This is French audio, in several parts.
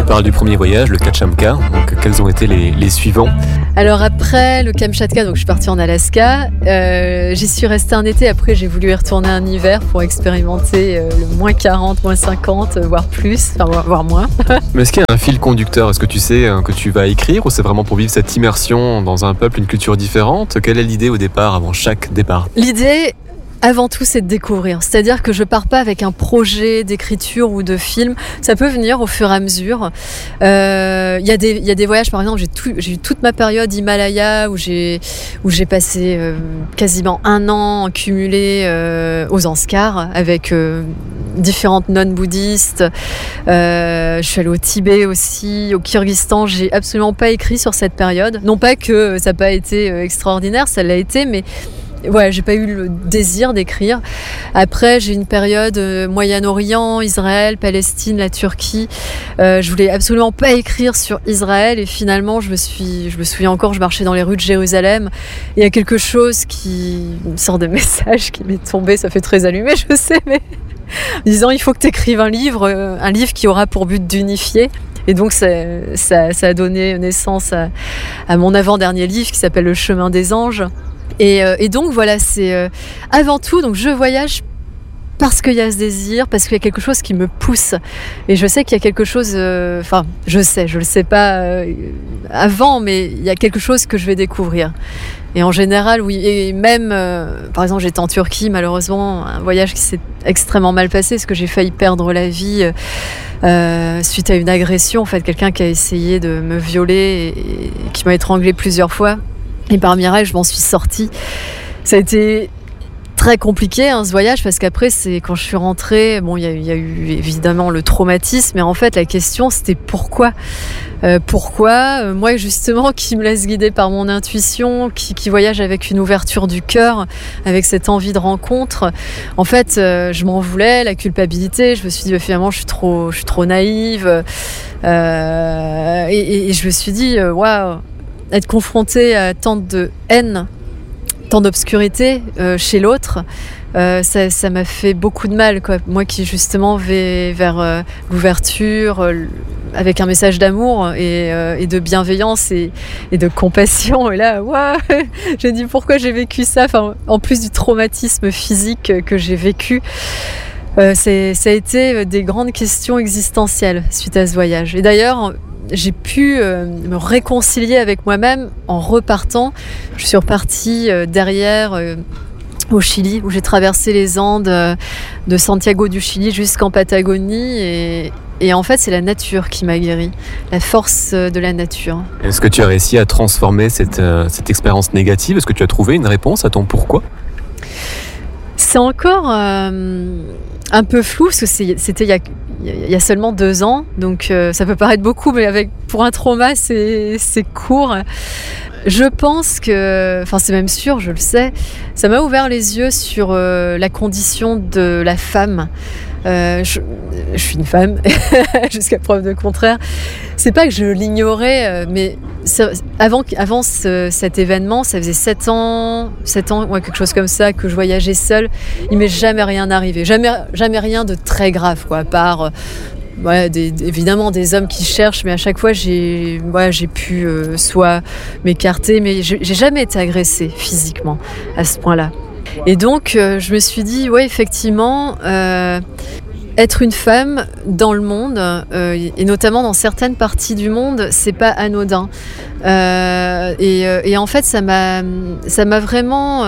parles du premier voyage, le Kamchatka. Donc, quels ont été les suivants? Alors après le Kamchatka, donc je suis partie en Alaska. J'y suis restée un été. Après, j'ai voulu y retourner un hiver pour expérimenter le moins 40, moins 50, voire plus, enfin voire moins. Mais est-ce qu'il y a un fil conducteur? Est-ce que tu sais que tu vas écrire ou c'est vraiment pour vivre cette immersion dans un peuple, une culture différente? Quelle est l'idée au départ, avant chaque départ? L'idée, avant tout, c'est de découvrir. C'est-à-dire que je pars pas avec un projet d'écriture ou de film. Ça peut venir au fur et à mesure. Il y a des voyages, par exemple, j'ai eu toute ma période Himalaya où j'ai passé quasiment un an cumulé aux Anskars avec différentes nonnes bouddhistes. Je suis allée au Tibet aussi, au Kyrgyzstan. J'ai absolument pas écrit sur cette période. Non pas que ça n'a pas été extraordinaire, ça l'a été, mais ouais, j'ai pas eu le désir d'écrire. Après, j'ai une période Moyen-Orient, Israël, Palestine, la Turquie. Je voulais absolument pas écrire sur Israël et finalement, je me souviens encore, je marchais dans les rues de Jérusalem. Il y a quelque chose une sorte de message qui m'est tombé. Ça fait très allumé, je sais, mais en disant il faut que tu écrives un livre qui aura pour but d'unifier. Et donc ça a donné naissance à mon avant-dernier livre qui s'appelle Le chemin des anges. Et donc voilà, c'est avant tout, donc je voyage parce qu'il y a ce désir, parce qu'il y a quelque chose qui me pousse. Et je sais qu'il y a quelque chose, je le sais pas avant, mais il y a quelque chose que je vais découvrir. Et en général, oui. Et même, par exemple, j'étais en Turquie, malheureusement, un voyage qui s'est extrêmement mal passé, parce que j'ai failli perdre la vie suite à une agression. En fait, quelqu'un qui a essayé de me violer et qui m'a étranglée plusieurs fois. Et par miracle, je m'en suis sortie. Ça a été très compliqué ce voyage parce qu'après, c'est quand je suis rentrée, bon, il y a eu évidemment le traumatisme, mais en fait, la question, c'était pourquoi moi, justement, qui me laisse guider par mon intuition, qui voyage avec une ouverture du cœur, avec cette envie de rencontre. En fait, je m'en voulais, la culpabilité. Je me suis dit, finalement, je suis trop naïve. Et je me suis dit, waouh, être confronté à tant de haine, tant d'obscurité chez l'autre, ça m'a fait beaucoup de mal, quoi. Moi qui justement vais vers l'ouverture, avec un message d'amour et de bienveillance et de compassion. Et là, waouh, j'ai dit pourquoi j'ai vécu ça, en plus du traumatisme physique que j'ai vécu. Ça a été des grandes questions existentielles suite à ce voyage. Et d'ailleurs, j'ai pu me réconcilier avec moi-même en repartant. Je suis repartie derrière au Chili, où j'ai traversé les Andes de Santiago du Chili jusqu'en Patagonie. Et en fait, c'est la nature qui m'a guérie, la force de la nature. Est-ce que tu as réussi à transformer cette expérience négative? Est-ce que tu as trouvé une réponse à ton pourquoi? C'est encore un peu flou, parce que c'était il y a seulement 2 ans, donc ça peut paraître beaucoup, mais pour un trauma, c'est court. Je pense que, c'est même sûr, je le sais, ça m'a ouvert les yeux sur la condition de la femme. Je suis une femme, jusqu'à preuve de contraire. C'est pas que je l'ignorais, mais avant cet événement, ça faisait 7 ans, ouais, quelque chose comme ça, que je voyageais seule. Il m'est jamais rien arrivé, jamais rien de très grave, quoi, à part évidemment des hommes qui cherchent, mais à chaque fois j'ai pu soit m'écarter, mais j'ai jamais été agressée physiquement à ce point-là. Et donc je me suis dit, ouais, effectivement, être une femme dans le monde, et notamment dans certaines parties du monde, c'est pas anodin. Et en fait, ça m'a vraiment...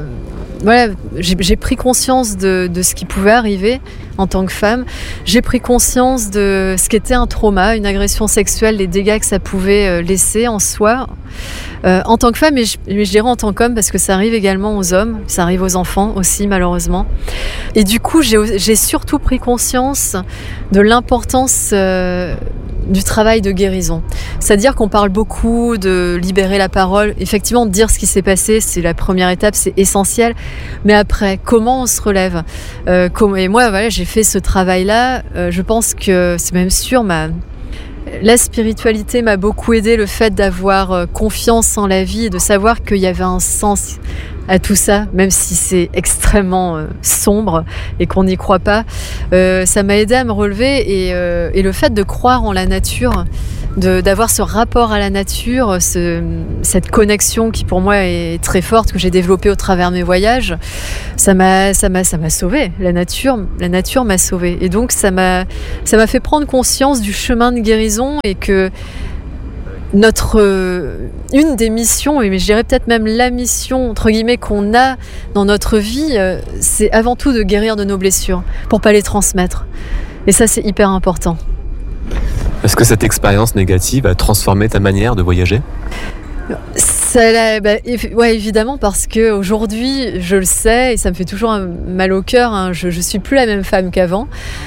j'ai pris conscience de ce qui pouvait arriver en tant que femme. J'ai pris conscience de ce qu'était un trauma, une agression sexuelle, les dégâts que ça pouvait laisser en soi. En tant que femme, mais je dirais en tant qu'homme, parce que ça arrive également aux hommes, ça arrive aux enfants aussi, malheureusement. Et du coup, j'ai surtout pris conscience de l'importance du travail de guérison. C'est-à-dire qu'on parle beaucoup de libérer la parole. Effectivement, dire ce qui s'est passé, c'est la première étape, c'est essentiel. Mais après, comment on se relève? Et moi, j'ai fait ce travail-là. Je pense que c'est même sûr, la spiritualité m'a beaucoup aidée, le fait d'avoir confiance en la vie et de savoir qu'il y avait un sens, à tout ça, même si c'est extrêmement sombre et qu'on n'y croit pas. Ça m'a aidé à me relever et le fait de croire en la nature, d'avoir ce rapport à la nature, cette connexion qui pour moi est très forte, que j'ai développée au travers de mes voyages, ça m'a sauvée. La nature m'a sauvée. Et donc ça m'a fait prendre conscience du chemin de guérison et que une des missions, mais je dirais peut-être même la mission entre guillemets qu'on a dans notre vie, c'est avant tout de guérir de nos blessures pour pas les transmettre. Et ça, c'est hyper important. Est-ce que cette expérience négative a transformé ta manière de voyager ? Ouais, évidemment, parce qu'aujourd'hui, je le sais, et ça me fait toujours mal au cœur, hein, je suis plus la même femme qu'avant.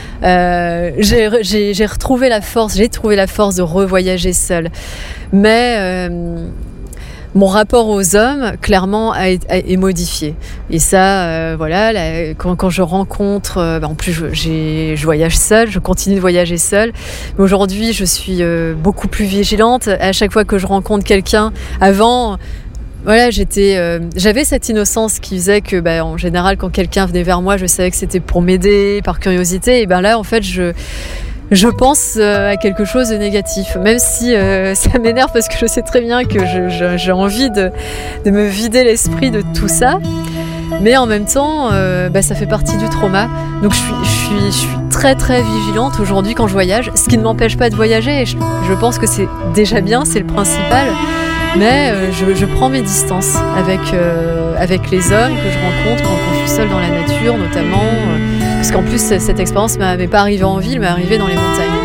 J'ai trouvé la force de revoyager seule. Mais mon rapport aux hommes, clairement, est modifié. Et ça, quand je rencontre... en plus, je voyage seule, je continue de voyager seule. Mais aujourd'hui, je suis beaucoup plus vigilante. À chaque fois que je rencontre quelqu'un, avant... j'avais cette innocence qui faisait que, en général, quand quelqu'un venait vers moi, je savais que c'était pour m'aider, par curiosité. Et là, en fait, je pense à quelque chose de négatif, même si ça m'énerve parce que je sais très bien que j'ai envie de me vider l'esprit de tout ça. Mais en même temps, ça fait partie du trauma. Donc je suis très très vigilante aujourd'hui quand je voyage, ce qui ne m'empêche pas de voyager. Et je pense que c'est déjà bien, c'est le principal. Mais je prends mes distances avec les hommes que je rencontre quand je suis seule dans la nature, notamment. Parce qu'en plus, cette expérience m'est pas arrivée en ville, m'est arrivée dans les montagnes.